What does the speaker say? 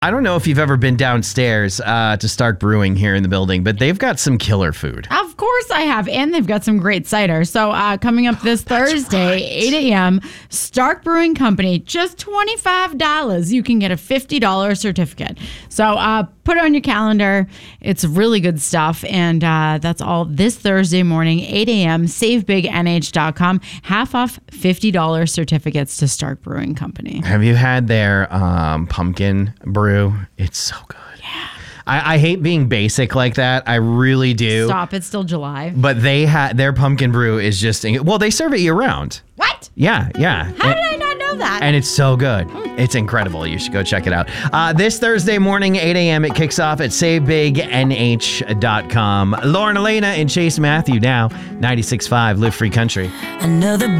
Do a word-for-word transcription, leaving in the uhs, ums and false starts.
I don't know if you've ever been downstairs uh, to Stark Brewing here in the building, but they've got some killer food. Of course I have. And they've got some great cider. So uh, coming up this oh, Thursday, right. eight a.m., Stark Brewing Company, just twenty-five dollars. You can get a fifty dollars certificate. So uh, put it on your calendar. It's really good stuff. And uh, that's all this Thursday morning, eight a.m., save big N H dot com. Half off fifty dollars certificates to Stark Brewing Company. Have you had their um, pumpkin brew? It's so good. Yeah. I, I hate being basic like that. I really do. Stop. It's still July. But they had their pumpkin brew is just, well, they serve it year round. What? Yeah, yeah. How and, did I not know that? And it's so good. It's incredible. You should go check it out. Uh, this Thursday morning, eight a.m., it kicks off at save big N H dot com. Lauren Elena and Chase Matthew now, ninety-six point five Live Free Country. Another